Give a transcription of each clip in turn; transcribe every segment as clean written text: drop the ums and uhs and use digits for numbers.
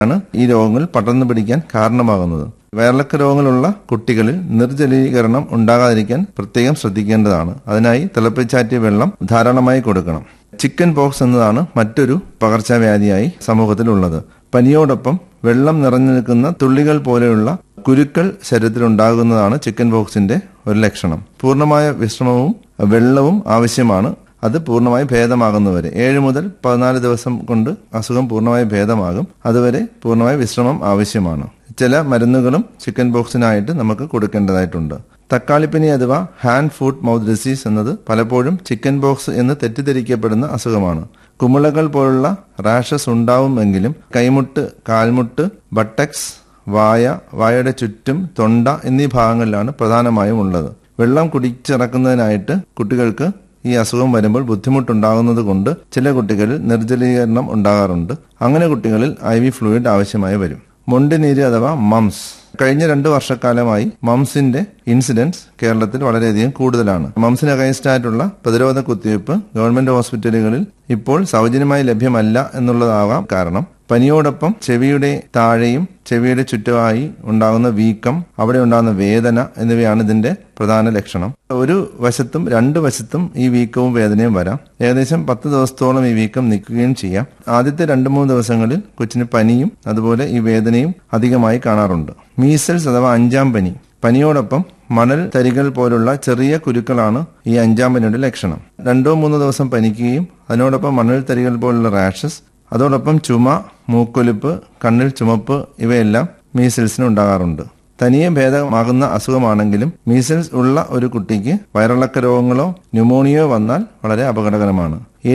ആണ് ഈ രോഗങ്ങൾ പടർന്നു പിടിക്കാൻ കാരണമാകുന്നത്. വയറിളക്ക രോഗങ്ങളുള്ള കുട്ടികളിൽ നിർജ്ജലീകരണം ഉണ്ടാകാതിരിക്കാൻ പ്രത്യേകം ശ്രദ്ധിക്കേണ്ടതാണ്. അതിനായി തിളപ്പിച്ചാറ്റിയ വെള്ളം ധാരാളമായി കൊടുക്കണം. ചിക്കൻ പോക്സ് എന്നതാണ് മറ്റൊരു പകർച്ചവ്യാധിയായി സമൂഹത്തിലുള്ളത്. പനിയോടൊപ്പം വെള്ളം നിറഞ്ഞു നിൽക്കുന്ന തുള്ളികൾ പോലെയുള്ള കുരുക്കൾ ശരീരത്തിലുണ്ടാകുന്നതാണ് ചിക്കൻ പോക്സിന്റെ ഒരു ലക്ഷണം. പൂർണ്ണമായ വിശ്രമവും വെള്ളവും ആവശ്യമാണ്. അത് പൂർണ്ണമായി ഭേദമാകുന്നവരെ 7 മുതൽ 14 ദിവസം കൊണ്ട് അസുഖം പൂർണ്ണമായി ഭേദമാകും. അതുവരെ പൂർണ്ണമായ വിശ്രമം ആവശ്യമാണ്. ചില മരുന്നുകളും ചിക്കൻ പോക്സിനായിട്ട് നമുക്ക് കൊടുക്കേണ്ടതായിട്ടുണ്ട്. തക്കാളിപ്പനി അഥവാ ഹാൻഡ് ഫുട്ട് മൗത്ത് ഡിസീസ് എന്നത് പലപ്പോഴും ചിക്കൻ പോക്സ് എന്ന് തെറ്റിദ്ധരിക്കപ്പെടുന്ന അസുഖമാണ്. കുമിളകൾ പോലുള്ള റാഷസ് ഉണ്ടാവുമെങ്കിലും കൈമുട്ട്, കാൽമുട്ട്, ബട്ടക്സ്, വായയുടെ ചുറ്റും, തൊണ്ട എന്നീ ഭാഗങ്ങളിലാണ് പ്രധാനമായും ഉള്ളത്. വെള്ളം കുടിച്ചിറക്കുന്നതിനായിട്ട് കുട്ടികൾക്ക് ഈ അസുഖം വരുമ്പോൾ ബുദ്ധിമുട്ടുണ്ടാകുന്നത് കൊണ്ട് ചില കുട്ടികളിൽ നിർജ്ജലീകരണം ഉണ്ടാകാറുണ്ട്. അങ്ങനെ കുട്ടികളിൽ IV ഫ്ലൂയിഡ് ആവശ്യമായി വരും. മൊണ്ടിനീര് അഥവാ മംസ്. കഴിഞ്ഞ 2 വർഷക്കാലമായി മംസിന്റെ ഇൻസിഡൻസ് കേരളത്തിൽ വളരെയധികം കൂടുതലാണ്. മംസിന് അഗൈൻസ്റ്റ് ആയിട്ടുള്ള പ്രതിരോധ കുത്തിവയ്പ് ഗവൺമെന്റ് ഹോസ്പിറ്റലുകളിൽ ഇപ്പോൾ സൗജന്യമായി ലഭ്യമല്ല എന്നുള്ളതാവാം കാരണം. പനിയോടൊപ്പം ചെവിയുടെ താഴെയും ചെവിയുടെ ചുറ്റുമായി ഉണ്ടാകുന്ന വീക്കം, അവിടെ ഉണ്ടാകുന്ന വേദന എന്നിവയാണ് ഇതിന്റെ പ്രധാന ലക്ഷണം. ഒരു വശത്തും 2 വശത്തും ഈ വീക്കവും വേദനയും വരാം. ഏകദേശം 10 ദിവസത്തോളം ഈ വീക്കം നിൽക്കുകയും ചെയ്യാം. ആദ്യത്തെ 2-3 ദിവസങ്ങളിൽ കൊച്ചിന് പനിയും അതുപോലെ ഈ വേദനയും അധികമായി കാണാറുണ്ട്. മീസൽസ് അഥവാ 5ാം പനി. പനിയോടൊപ്പം മണൽ തരികൾ പോലുള്ള ചെറിയ കുരുക്കളാണ് ഈ 5ാം പനിയുടെ ലക്ഷണം. 2-3 ദിവസം പനിക്കുകയും അതിനോടൊപ്പം മണൽ തരികൾ പോലുള്ള റാഷസ്, അതോടൊപ്പം ചുമ, മൂക്കൊലിപ്പ്, കണ്ണിൽ ചുമപ്പ് ഇവയെല്ലാം മീസിൽസിന് ഉണ്ടാകാറുണ്ട്. തനിയെ ഭേദമാകുന്ന അസുഖമാണെങ്കിലും മീസിൽസ് ഉള്ള ഒരു കുട്ടിക്ക് വയറിളക്ക രോഗങ്ങളോ ന്യൂമോണിയയോ വന്നാൽ വളരെ അപകടകരമാണ്.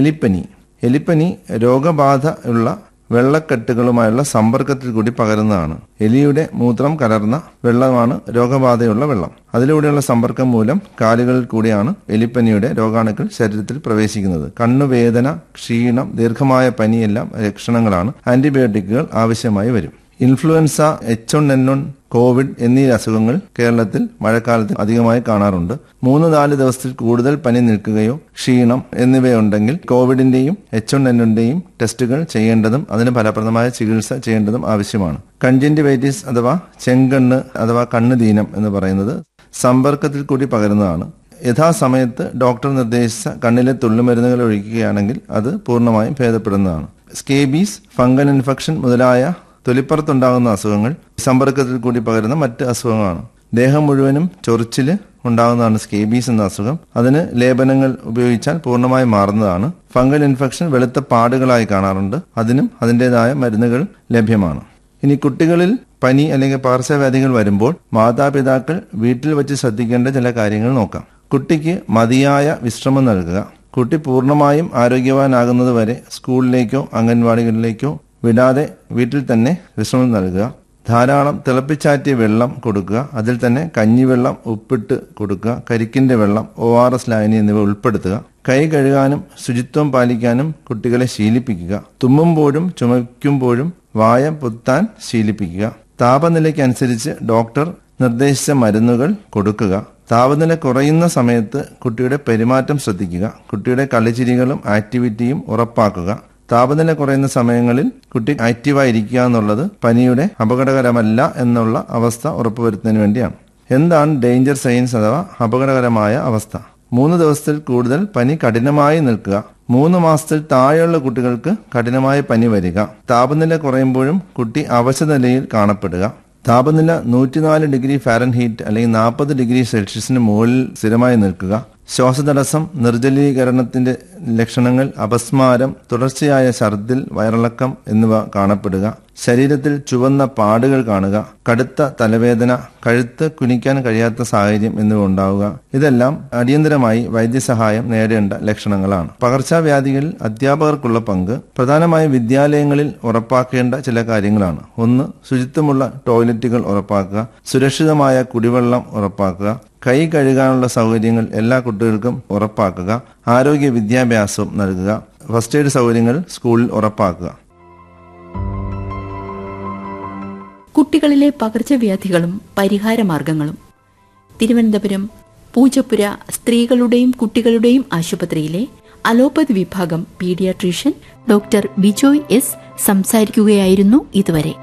എലിപ്പനി രോഗബാധ ഉള്ള വെള്ളക്കെട്ടുകളുമായുള്ള സമ്പർക്കത്തിൽ കൂടി പകരുന്നതാണ്. എലിയുടെ മൂത്രം കലർന്ന വെള്ളമാണ് രോഗബാധയുള്ള വെള്ളം. അതിലൂടെയുള്ള സമ്പർക്കം മൂലം കാലുകളിൽ കൂടിയാണ് എലിപ്പനിയുടെ രോഗാണുക്കൾ ശരീരത്തിൽ പ്രവേശിക്കുന്നത്. കണ്ണുവേദന, ക്ഷീണം, ദീർഘമായ പനിയെല്ലാം ലക്ഷണങ്ങളാണ്. ആന്റിബയോട്ടിക്കുകൾ ആവശ്യമായി വരും. ഇൻഫ്ലുവൻസ, H1N1, കോവിഡ് എന്നീ അസുഖങ്ങൾ കേരളത്തിൽ മഴക്കാലത്ത് അധികമായി കാണാറുണ്ട്. 3-4 ദിവസത്തിൽ കൂടുതൽ പനി നിൽക്കുകയോ ക്ഷീണം എന്നിവയുണ്ടെങ്കിൽ കോവിഡിന്റെയും H1N1ന്റെയും ടെസ്റ്റുകൾ ചെയ്യേണ്ടതും അതിന് ഫലപ്രദമായ ചികിത്സ ചെയ്യേണ്ടതും ആവശ്യമാണ്. കൺജന്റിവൈറ്റിസ് അഥവാ ചെങ്കണ്ണ് അഥവാ കണ്ണുദീനം എന്ന് പറയുന്നത് സമ്പർക്കത്തിൽ കൂടി പകരുന്നതാണ്. യഥാസമയത്ത് ഡോക്ടർ നിർദ്ദേശിച്ച കണ്ണിലെ തുള്ളിമരുന്നുകൾ ഒഴിക്കുകയാണെങ്കിൽ അത് പൂർണ്ണമായും ഭേദപ്പെടുന്നതാണ്. സ്കേബീസ്, ഫംഗൽ ഇൻഫെക്ഷൻ മുതലായ തൊലിപ്പുറത്തുണ്ടാകുന്ന അസുഖങ്ങൾ സമ്പർക്കത്തിൽ കൂടി പകരുന്ന മറ്റ് അസുഖങ്ങളാണ്. ദേഹം മുഴുവനും ചൊറിച്ചില് ഉണ്ടാകുന്നതാണ് സ്കേബീസ് എന്ന അസുഖം. അതിന് ലേപനങ്ങൾ ഉപയോഗിച്ചാൽ പൂർണ്ണമായി മാറുന്നതാണ്. ഫംഗൽ ഇൻഫെക്ഷൻ വെളുത്ത പാടുകളായി കാണാറുണ്ട്. അതിനും അതിൻ്റെതായ മരുന്നുകൾ ലഭ്യമാണ്. ഇനി കുട്ടികളിൽ പനി അല്ലെങ്കിൽ പകർച്ചവ്യാധികൾ വരുമ്പോൾ മാതാപിതാക്കൾ വീട്ടിൽ വെച്ച് ശ്രദ്ധിക്കേണ്ട ചില കാര്യങ്ങൾ നോക്കാം. കുട്ടിക്ക് മതിയായ വിശ്രമം നൽകുക. കുട്ടി പൂർണ്ണമായും ആരോഗ്യവാനാകുന്നത് വരെ സ്കൂളിലേക്കോ അംഗൻവാടികളിലേക്കോ വിടാതെ വീട്ടിൽ തന്നെ വിശ്രമം നൽകുക. ധാരാളം തിളപ്പിച്ചാറ്റിയ വെള്ളം കൊടുക്കുക. അതിൽ തന്നെ കഞ്ഞിവെള്ളം ഉപ്പിട്ട് കൊടുക്കുക. കരിക്കിന്റെ വെള്ളം, ORS ലായനി എന്നിവ ഉൾപ്പെടുത്തുക. കൈ കഴുകാനും ശുചിത്വം പാലിക്കാനും കുട്ടികളെ ശീലിപ്പിക്കുക. തുമ്മുമ്പോഴും ചുമയ്ക്കുമ്പോഴും വായ പൊത്താൻ ശീലിപ്പിക്കുക. താപനിലയ്ക്കനുസരിച്ച് ഡോക്ടർ നിർദ്ദേശിച്ച മരുന്നുകൾ കൊടുക്കുക. താപനില കുറയുന്ന സമയത്ത് കുട്ടിയുടെ പെരുമാറ്റം ശ്രദ്ധിക്കുക. കുട്ടിയുടെ കളിച്ചിരികളും ആക്ടിവിറ്റിയും ഉറപ്പാക്കുക. താപനില കുറയുന്ന സമയങ്ങളിൽ കുട്ടി ആക്റ്റീവായിരിക്കുക എന്നുള്ളത് പനിയുടെ അപകടകരമല്ല എന്നുള്ള അവസ്ഥ ഉറപ്പുവരുത്തുന്നതിന് വേണ്ടിയാണ്. എന്താണ് ഡേഞ്ചർ സൈൻസ് അഥവാ അപകടകരമായ അവസ്ഥ? 3 ദിവസത്തിൽ കൂടുതൽ പനി കഠിനമായി നിൽക്കുക. 3 മാസത്തിൽ താഴെയുള്ള കുട്ടികൾക്ക് കഠിനമായ പനി വരിക. താപനില കുറയുമ്പോഴും കുട്ടി അവശനിലയിൽ കാണപ്പെടുക. താപനില 104 ഡിഗ്രി ഫാരൻഹീറ്റ് അല്ലെങ്കിൽ 40 ഡിഗ്രി സെൽഷ്യസിന് മുകളിൽ സ്ഥിരമായി നിൽക്കുക. ശ്വാസതടസ്സം, നിർജ്ജലീകരണത്തിന്റെ ലക്ഷണങ്ങൾ, അപസ്മാരം, തുടർച്ചയായ ഛർദിൽ, വയറിളക്കം എന്നിവ കാണപ്പെടുക. ശരീരത്തിൽ ചുവന്ന പാടുകൾ കാണുക, കടുത്ത തലവേദന, കഴുത്ത് കുനിക്കാൻ കഴിയാത്ത സാഹചര്യം എന്നിവ ഉണ്ടാവുക. ഇതെല്ലാം അടിയന്തരമായി വൈദ്യസഹായം നേടേണ്ട ലക്ഷണങ്ങളാണ്. പകർച്ചവ്യാധികളിൽ അധ്യാപകർക്കുള്ള പങ്ക് പ്രധാനമായും വിദ്യാലയങ്ങളിൽ ഉറപ്പാക്കേണ്ട ചില കാര്യങ്ങളാണ്. 1. ശുചിത്വമുള്ള ടോയ്ലറ്റുകൾ ഉറപ്പാക്കുക. സുരക്ഷിതമായ കുടിവെള്ളം ഉറപ്പാക്കുക. കൈ കഴുകാനുള്ള സൗകര്യങ്ങൾ എല്ലാ കുട്ടികൾക്കും ഉറപ്പാക്കുക. ആരോഗ്യ വിദ്യാഭ്യാസവും നൽകുക. ഫസ്റ്റ് എയ്ഡ് സൗകര്യങ്ങൾ സ്കൂളിൽ ഉറപ്പാക്കുക. കുട്ടികളിലെ പകർച്ചവ്യാധികളും പരിഹാരമാർഗങ്ങളും. തിരുവനന്തപുരം പൂജപ്പുര സ്ത്രീകളുടെയും കുട്ടികളുടെയും ആശുപത്രിയിലെ അലോപ്പതി വിഭാഗം പീഡിയാട്രീഷ്യൻ ഡോക്ടർ ബിജോയ് S സംസാരിക്കുകയായിരുന്നു ഇതുവരെ.